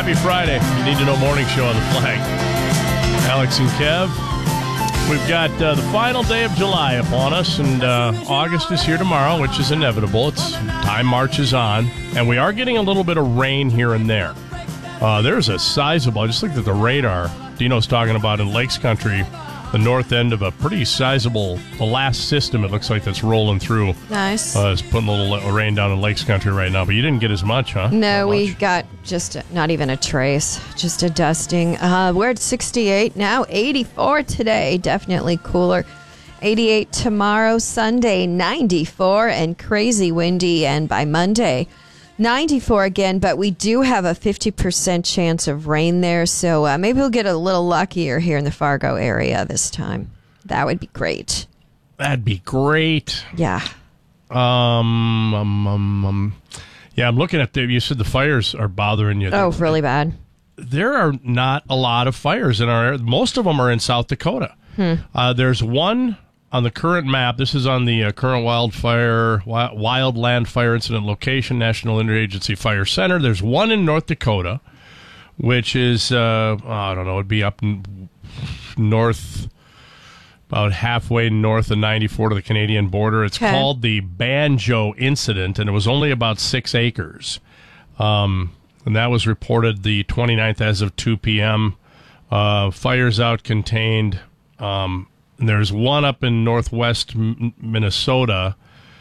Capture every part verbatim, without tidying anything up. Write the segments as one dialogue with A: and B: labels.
A: Happy Friday. You need to know morning show on the flag. Alex and Kev. We've got uh, the final day of July upon us, and uh, August is here tomorrow, which is inevitable. It's time marches on, and we are getting a little bit of rain here and there. Uh, there's a sizable, I just looked at the radar, Dino's talking about in Lakes Country, the north end of a pretty sizable, the last system it looks like that's rolling through.
B: Nice.
A: Uh, it's putting a little rain down in Lakes Country right now, but you didn't get as much, huh?
B: No, we got just a, not even a trace, just a dusting. Uh, we're at sixty-eight now, eighty-four today, definitely cooler. eighty-eight tomorrow, Sunday, ninety-four, and crazy windy, and by Monday, ninety-four again, but we do have a fifty percent chance of rain there, so uh, maybe we'll get a little luckier here in the Fargo area this time. That would be great.
A: That'd be great.
B: Yeah.
A: Um, um, um, um yeah, I'm looking at the, you said the fires are bothering you.
B: Oh, really bad.
A: There are not a lot of fires in our area. Most of them are in South Dakota. Hmm. Uh, there's one on the current map. This is on the uh, current wildfire, wild, wildland fire incident location, National Interagency Fire Center. There's one in North Dakota, which is, uh, oh, I don't know, it'd be up n- north, about halfway north of ninety-four to the Canadian border. It's
B: okay.
A: called the Banjo Incident, and it was only about six acres. Um, and that was reported the twenty-ninth as of two p.m. Uh, fires out contained. Um, and there's one up in northwest M- Minnesota.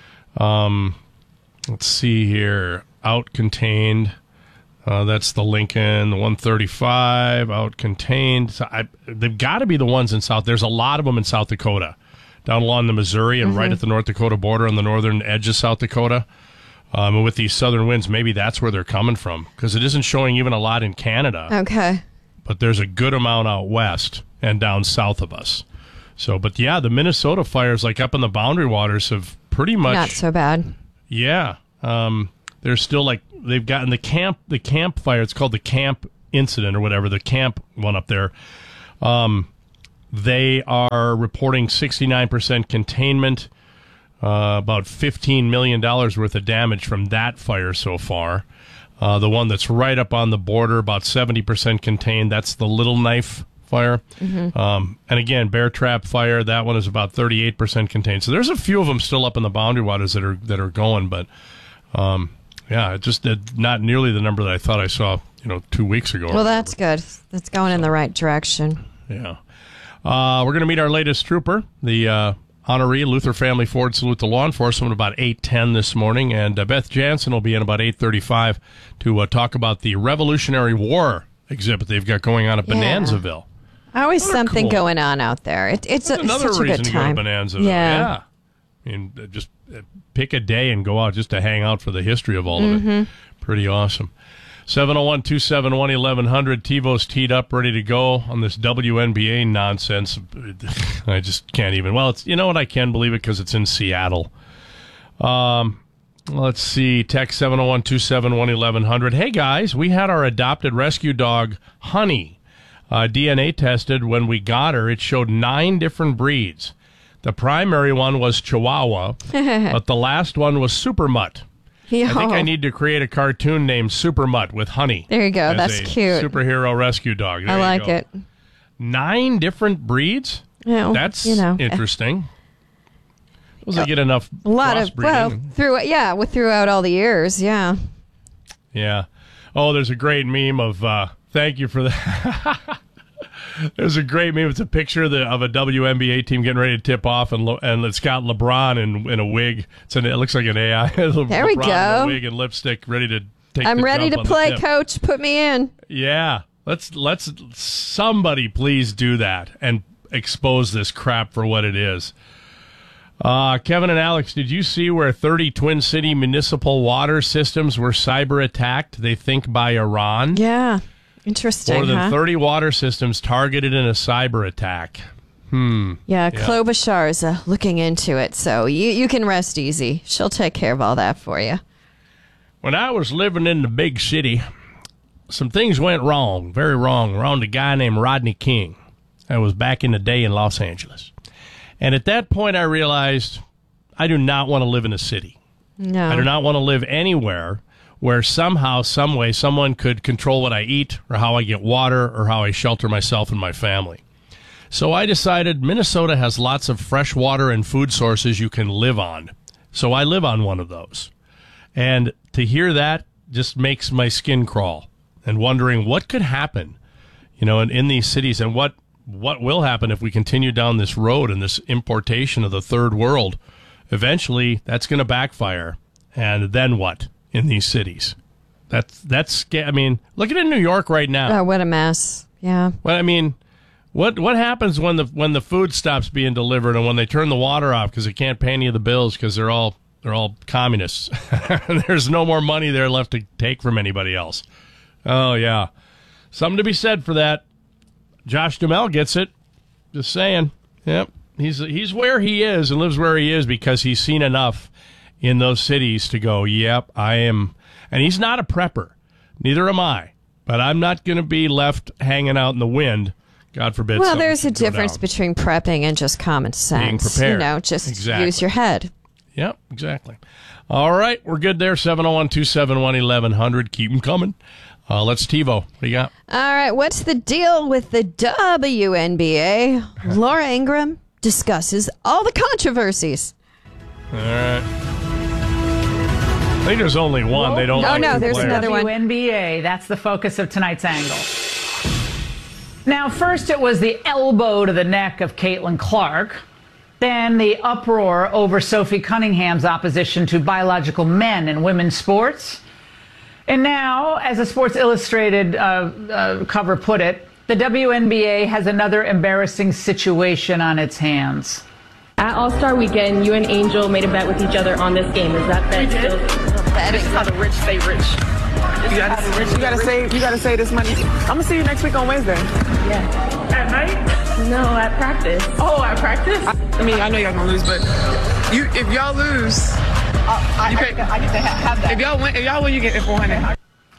A: Um, let's see here. Out contained. Uh, that's the Lincoln, the one thirty-five, out contained. So I, they've got to be the ones in South. There's a lot of them in South Dakota, down along the Missouri and mm-hmm. right at the North Dakota border on the northern edge of South Dakota. Um, and with these southern winds, maybe that's where they're coming from, because it isn't showing even a lot in Canada.
B: Okay.
A: But there's a good amount out west and down south of us. So, but yeah, the Minnesota fires, like up in the Boundary Waters, have pretty much
B: not so bad.
A: Yeah, um, they're still like they've gotten the camp, the camp fire. It's called the Camp Incident or whatever. The camp one up there. Um, they are reporting sixty-nine percent containment, uh, about fifteen million dollars worth of damage from that fire so far. Uh, the one that's right up on the border, about seventy percent contained. That's the Little Knife fire. Mm-hmm. Um, and again, Bear Trap fire, that one is about thirty-eight percent contained. So there's a few of them still up in the Boundary Waters that are that are going, but um, yeah, it just did not nearly the number that I thought I saw, you know, two weeks ago.
B: Well, that's good. That's going so, in the right direction.
A: Yeah. Uh, we're going to meet our latest trooper, the uh, honoree Luther Family Ford Salute to Law Enforcement, about eight ten this morning, and uh, Beth Jansen will be in about eight thirty-five to uh, talk about the Revolutionary War exhibit they've got going on at
B: yeah.
A: Bonanzaville.
B: Always something
A: cool.
B: going on out there. It, it's a,
A: another
B: such a
A: reason
B: good
A: to
B: time.
A: go to Bonanzaville.
B: Yeah.
A: yeah. I mean, uh, just uh, pick a day and go out just to hang out for the history of all mm-hmm. of it. Pretty awesome. seven oh one, two seven one, eleven hundred. TiVo's teed up, ready to go on this W N B A nonsense. I just can't even. Well, it's you know what? I can believe it because it's in Seattle. Um, let's see. Text seven oh one, two seven one, eleven hundred. Hey, guys, we had our adopted rescue dog, Honey, uh, D N A tested. When we got her, it showed nine different breeds. The primary one was Chihuahua, but the last one was Super Mutt. Yo. I think I need to create a cartoon named Super Mutt with Honey.
B: There you go. That's cute.
A: Superhero rescue dog. There
B: I like
A: you go.
B: it.
A: Nine different breeds?
B: Well,
A: That's
B: you know.
A: interesting. Suppose I get enough
B: a lot of well through yeah with throughout all the years. Yeah.
A: Yeah. Oh, there's a great meme of uh, thank you for that. There's a great meme. It's a picture of, the, of a W N B A team getting ready to tip off, and and it's got LeBron in, in a wig. It's an, it looks like an A I.
B: There
A: LeBron
B: we go.
A: In a wig and lipstick, ready to take.
B: I'm
A: the
B: ready
A: jump
B: to
A: on
B: play, Coach. Put me in.
A: Yeah, let's let's somebody please do that and expose this crap for what it is. Uh, Kevin and Alex, did you see where thirty Twin City municipal water systems were cyber attacked? They think by Iran.
B: Yeah. Interesting,
A: More than
B: huh?
A: thirty water systems targeted in a cyber attack. Hmm.
B: Yeah,
A: yeah.
B: Klobuchar is uh, looking into it, so you, you can rest easy. She'll take care of all that for you.
A: When I was living in the big city, some things went wrong, very wrong, around a guy named Rodney King. That was back in the day in Los Angeles. And at that point, I realized I do not want to live in a city.
B: No.
A: I do not want to live anywhere where somehow, some way, someone could control what I eat or how I get water or how I shelter myself and my family. So I decided Minnesota has lots of fresh water and food sources you can live on. So I live on one of those. And to hear that just makes my skin crawl and wondering what could happen, you know, in, in these cities and what, what will happen if we continue down this road and this importation of the third world. Eventually, that's going to backfire. And then what in these cities? That's, that's, I mean, look at it in New York right now.
B: Oh, what a mess. Yeah.
A: Well, I mean, what what happens when the when the food stops being delivered and when they turn the water off because they can't pay any of the bills because they're all they're all communists? There's no more money there left to take from anybody else. Oh yeah, something to be said for that. Josh Duhamel gets it. Just saying. Yep, he's he's where he is and lives where he is because he's seen enough in those cities to go, yep, I am. And he's not a prepper. Neither am I. But I'm not going to be left hanging out in the wind. God forbid.
B: Well, there's a difference between prepping and just common sense.
A: Being prepared.
B: You know, just
A: exactly.
B: use your head.
A: Yep, exactly. All right, we're good there. seven oh one, two seven one, eleven hundred. Keep them coming. Uh, let's TiVo. What do you got?
B: All right, what's the deal with the W N B A? Laura Ingraham discusses all the controversies.
A: All right. I think there's only one. Well, they don't.
B: Oh,
A: like
B: no,
A: the
B: there's
A: player.
B: another one.
C: W N B A. That's the focus of tonight's angle. Now, first it was the elbow to the neck of Caitlin Clark. Then the uproar over Sophie Cunningham's opposition to biological men in women's sports. And now, as a Sports Illustrated uh, uh, cover put it, the W N B A has another embarrassing situation on its hands.
D: At All-Star Weekend, you and Angel made a bet with each other on this game. Is that bet still?
E: This is how the rich stay rich. You gotta, rich you gotta save. You gotta save this money. I'm gonna see you next week on Wednesday.
D: Yeah.
E: At night?
D: No, at practice.
E: Oh, at practice? I, I mean, I know y'all gonna lose, but you, if y'all lose, uh, I, you pay, I, I get to have that. If y'all win, if y'all win, you get four hundred.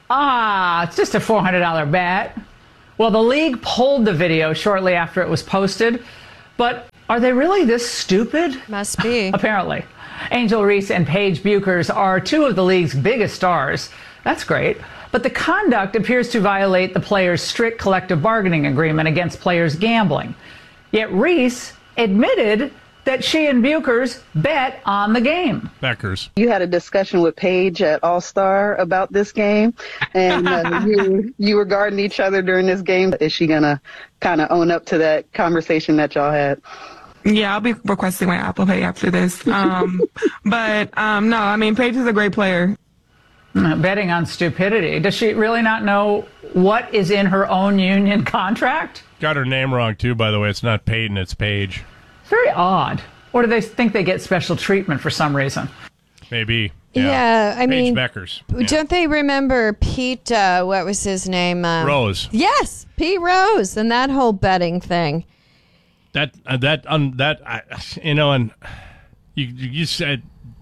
C: Ah, it's just a four hundred dollars bet. Well, the league pulled the video shortly after it was posted, but are they really this stupid?
B: Must be.
C: Apparently. Angel Reese and Paige Buchers are two of the league's biggest stars. That's great. But the conduct appears to violate the players' strict collective bargaining agreement against players gambling. Yet Reese admitted that she and Buchers bet on the game.
A: Beckers.
F: You had a discussion with Paige at All-Star about this game, and uh, you, you were guarding each other during this game. Is she going to kind of own up to that conversation that y'all had?
E: Yeah, I'll be requesting my Apple Pay after this. Um, but um, no, I mean, Paige is a great player.
C: Betting on stupidity. Does she really not know what is in her own union contract?
A: Got her name wrong, too, by the way. It's not Peyton, it's Paige.
C: Very odd. Or do they think they get special treatment for some reason?
A: Maybe.
B: Yeah,
A: yeah
B: I
A: Paige
B: mean,
A: Beckers. Yeah.
B: Don't they remember Pete, uh, what was his name? Um,
A: Rose.
B: Yes, Pete Rose, and that whole betting thing.
A: That, uh, that, um, that, uh, you know, and you, you said,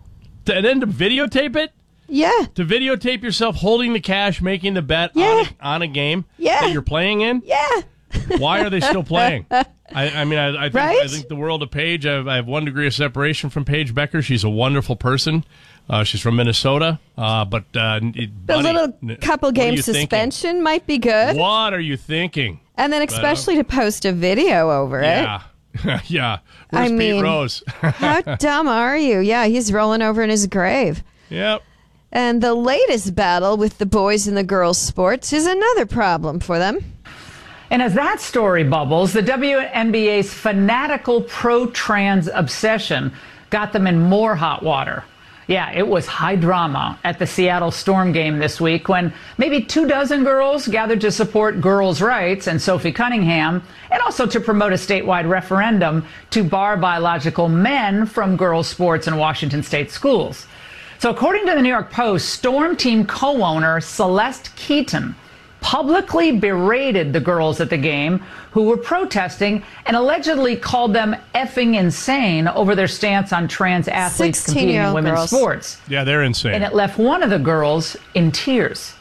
A: and then to videotape it?
B: Yeah.
A: To videotape yourself holding the cash, making the bet
B: yeah.
A: on, on a game
B: yeah.
A: that you're playing in?
B: Yeah.
A: Why are they still playing? I, I mean, I, I, think,
B: right?
A: I think the world of Paige, I have, I have one degree of separation from Paige Becker. She's a wonderful person. Uh, she's from Minnesota. Uh, but uh,
B: a
A: buddy,
B: little couple game suspension
A: thinking?
B: might be good.
A: What are you thinking?
B: And then especially but, uh, to post a video over
A: yeah.
B: it.
A: yeah. Where's
B: I
A: Pete
B: mean,
A: Rose?
B: How dumb are you? Yeah, he's rolling over in his grave.
A: Yep.
B: And the latest battle with the boys and the girls sports is another problem for them.
C: And as that story bubbles, the W N B A's fanatical pro-trans obsession got them in more hot water. Yeah, it was high drama at the Seattle Storm game this week when maybe two dozen girls gathered to support girls' rights and Sophie Cunningham, and also to promote a statewide referendum to bar biological men from girls' sports in Washington state schools. So according to the New York Post, Storm team co-owner Celeste Keaton publicly berated the girls at the game who were protesting and allegedly called them effing insane over their stance on trans athletes competing in women's
B: girls.
C: sports.
A: Yeah, they're insane.
C: And it left one of the girls in tears.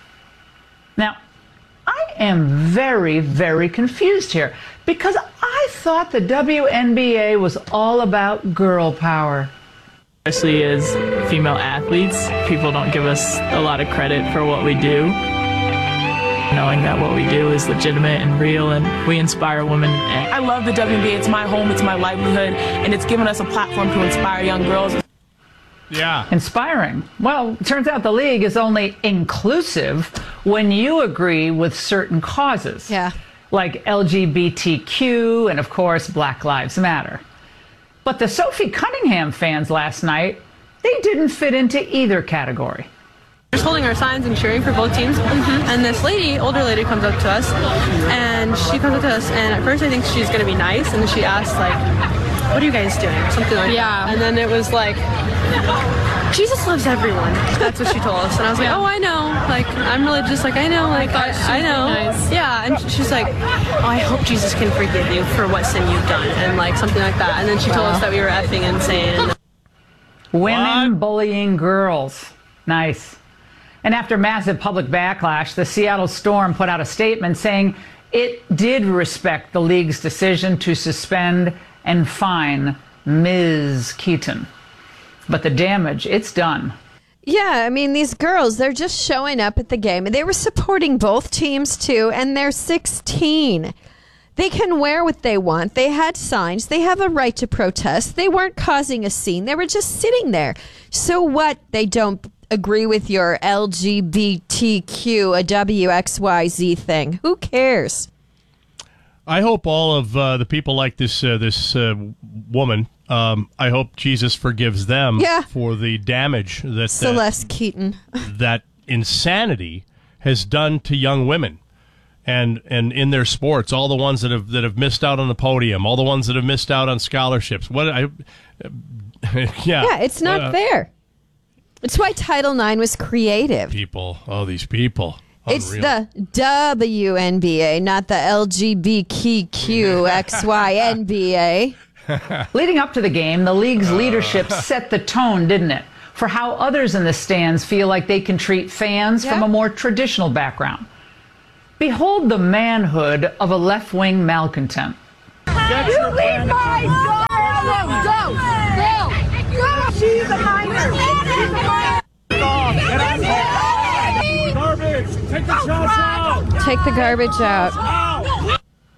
C: Now, I am very, very confused here because I thought the W N B A was all about girl power.
G: Especially as female athletes, people don't give us a lot of credit for what we do. Knowing that what we do is legitimate and real, and we inspire women.
D: I love the W N B A. It's my home, it's my livelihood, and it's given us a platform to inspire young girls.
A: Yeah.
C: Inspiring. Well, it turns out the league is only inclusive when you agree with certain causes.
B: Yeah.
C: Like L G B T Q and, of course, Black Lives Matter. But the Sophie Cunningham fans last night, they didn't fit into either category.
D: Just holding our signs and cheering for both teams. Mm-hmm. And this lady, older lady, comes up to us, and she comes up to us, and at first I think she's going to be nice, and then she asks, like, what are you guys doing? Something like yeah. that. And then it was like, Jesus loves everyone. That's what she told us. And I was like, oh, I know. Like, I'm really just like, I know. Like, I, I know. Nice. Yeah. And she's like, oh, I hope Jesus can forgive you for what sin you've done. And, like, something like that. And then she told wow. us that we were effing insane.
C: Women bullying girls. Nice. And after massive public backlash, the Seattle Storm put out a statement saying it did respect the league's decision to suspend and fine Miz Keaton. But the damage, it's done.
B: Yeah, I mean, these girls, they're just showing up at the game. They were supporting both teams, too, and they're sixteen. They can wear what they want. They had signs. They have a right to protest. They weren't causing a scene. They were just sitting there. So what? They don't agree with your L G B T Q, a W X Y Z thing. Who cares?
A: I hope all of uh, the people like this uh, this uh, woman, um, I hope Jesus forgives them
B: yeah.
A: for the damage that
B: Celeste
A: uh,
B: Keaton
A: that insanity has done to young women. And and in their sports, all the ones that have that have missed out on the podium, all the ones that have missed out on scholarships. What I, uh, yeah,
B: yeah, it's not
A: uh,
B: fair. It's why Title nine was creative.
A: People, oh, these people. Unreal.
B: It's the W N B A, not the L G B T Q X Y N B A.
C: Leading up to the game, the league's leadership set the tone, didn't it, for how others in the stands feel like they can treat fans
B: yep.
C: from a more traditional background. Behold the manhood of a left-wing malcontent.
H: You leave my daughter alone! Go! Go! Go! She's a minor! She's a minor!
I: Garbage! Take the trash out!
B: Take the garbage out.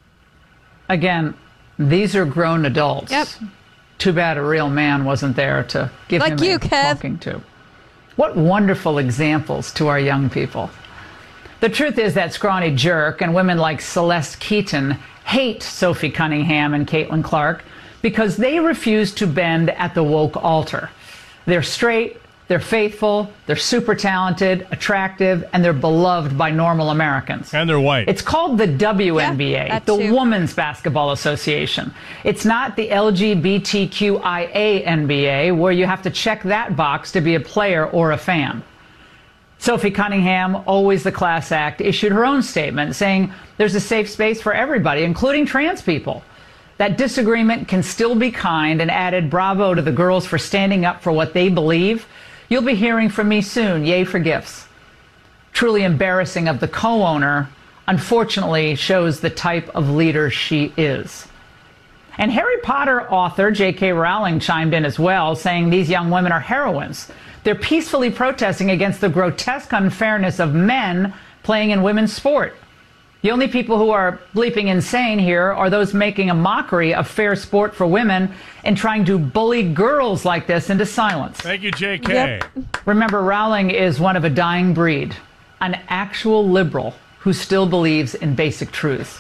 C: Again, these are grown adults.
B: Yep.
C: Too bad a real man wasn't there to give
B: like
C: him
B: you,
C: a
B: Kev.
C: talking to. What wonderful examples to our young people. The truth is that scrawny jerk and women like Celeste Keaton hate Sophie Cunningham and Caitlin Clark because they refuse to bend at the woke altar. They're straight, they're faithful, they're super talented, attractive, and they're beloved by normal Americans.
A: And they're white.
C: It's called the W N B A,
B: yeah,
C: the
B: too.
C: Women's Basketball Association. It's not the L G B T Q I A N B A, where you have to check that box to be a player or a fan. Sophie Cunningham, always the class act, issued her own statement saying there's a safe space for everybody, including trans people. That disagreement can still be kind, and added bravo to the girls for standing up for what they believe. You'll be hearing from me soon. Yay for gifts. Truly embarrassing of the co-owner, unfortunately shows the type of leader she is. And Harry Potter author J K Rowling chimed in as well, saying these young women are heroines. They're peacefully protesting against the grotesque unfairness of men playing in women's sport. The only people who are bleeping insane here are those making a mockery of fair sport for women and trying to bully girls like this into silence.
A: Thank you, J K.
B: Yep.
C: Remember, Rowling is one of a dying breed, an actual liberal who still believes in basic truths.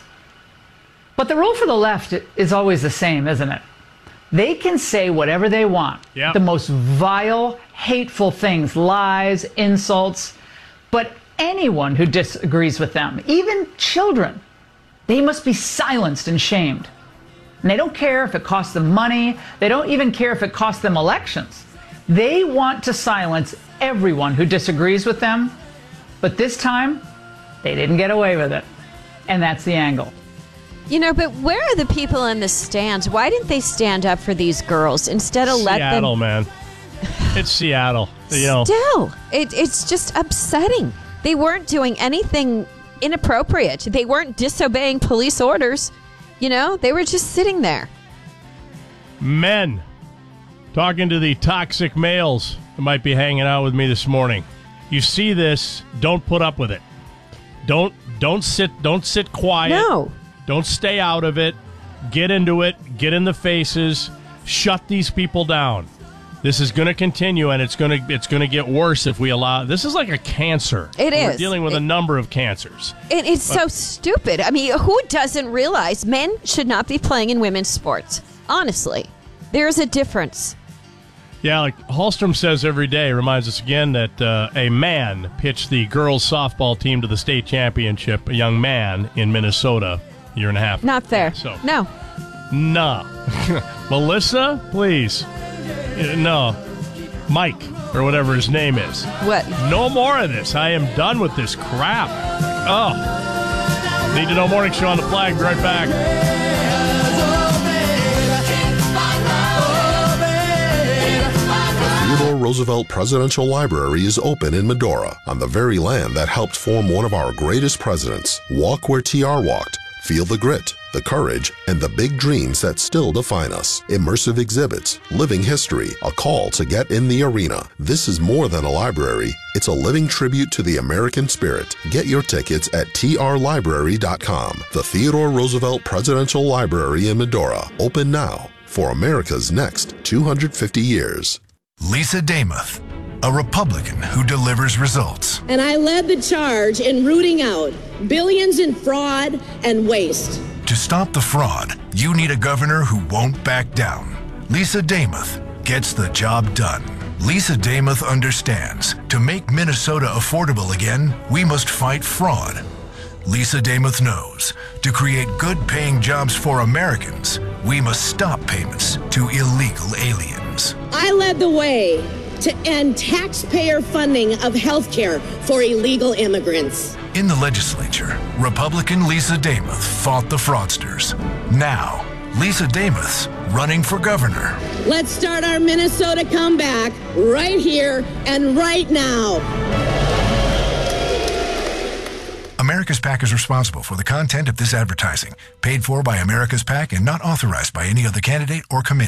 C: But the rule for the left is always the same, isn't it? They can say whatever they want,
A: yep.
C: the most vile, hateful things, lies, insults, but anyone who disagrees with them, even children, they must be silenced and shamed. And they don't care if it costs them money. They don't even care if it costs them elections. They want to silence everyone who disagrees with them. But this time, they didn't get away with it. And that's the angle.
B: You know, but where are the people in the stands? Why didn't they stand up for these girls instead of let them...
A: Seattle, man. It's Seattle. You know.
B: Still, it, it's just upsetting. They weren't doing anything inappropriate. They weren't disobeying police orders. You know, they were just sitting there.
A: Men. Talking to the toxic males that might be hanging out with me this morning. You see this, don't put up with it. Don't don't sit don't sit quiet.
B: No.
A: Don't stay out of it. Get into it. Get in the faces. Shut these people down. This is going to continue, and it's going to it's going to get worse if we allow. This is like a cancer.
B: It
A: We're
B: is.
A: dealing with
B: it,
A: a number of cancers.
B: It, it's
A: But-
B: so stupid. I mean, who doesn't realize men should not be playing in women's sports? Honestly, there's a difference.
A: Yeah, like Hallstrom says every day, reminds us again that uh, a man pitched the girls' softball team to the state championship, a young man in Minnesota, a year and a half.
B: Not fair.
A: So,
B: No.
A: no. Melissa, please. Uh, No. Mike, or whatever his name is.
B: What?
A: No more of this. I am done with this crap. Oh. Need to Know Morning Show on the Flag. Be right back.
J: Theodore Roosevelt Presidential Library is open in Medora, on the very land that helped form one of our greatest presidents. Walk where T R walked. Feel the grit, the courage, and the big dreams that still define us. Immersive exhibits, living history, a call to get in the arena. This is more than a library. It's a living tribute to the American spirit. Get your tickets at T R library dot com. The Theodore Roosevelt Presidential Library in Medora. Open now for America's next two hundred fifty years.
K: Lisa Damuth, a Republican who delivers results.
L: And I led the charge in rooting out billions in fraud and waste.
K: To stop the fraud, you need a governor who won't back down. Lisa Damuth gets the job done. Lisa Damuth understands to make Minnesota affordable again, we must fight fraud. Lisa Damuth knows to create good-paying jobs for Americans, we must stop payments to illegal aliens.
L: I led the way to end taxpayer funding of health care for illegal immigrants.
K: In the legislature, Republican Lisa Damuth fought the fraudsters. Now, Lisa Damuth's running for governor.
L: Let's start our Minnesota comeback right here and right now.
K: America's PAC is responsible for the content of this advertising, paid for by America's PAC and not authorized by any other candidate or committee.